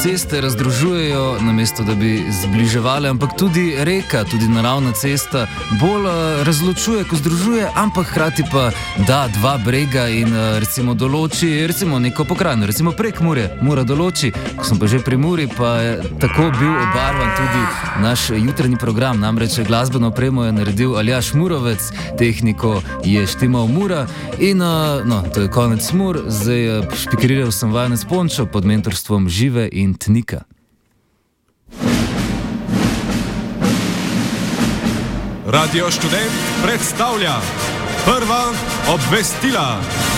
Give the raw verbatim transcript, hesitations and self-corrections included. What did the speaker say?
ceste razdružujejo, namesto da bi zbliževali, ampak tudi reka, tudi naravna cesta bolj razločuje, ko združuje, ampak hkrati pa da dva brega in recimo določi recimo neko pokrajino, recimo Prekmurje, Mura določi. Ko sem pa že pri Muri, pa je tako bil obarvan tudi naš jutranji program, namreč glasbeno opremo je naredil Aljaž Murovec, tehniko je štimal Mura in no, to je konec Mur, zdaj špikriral sem vajenec Pončo pod mentorstvom Žive in Tnika. Radio Študent predstavlja prva obvestila.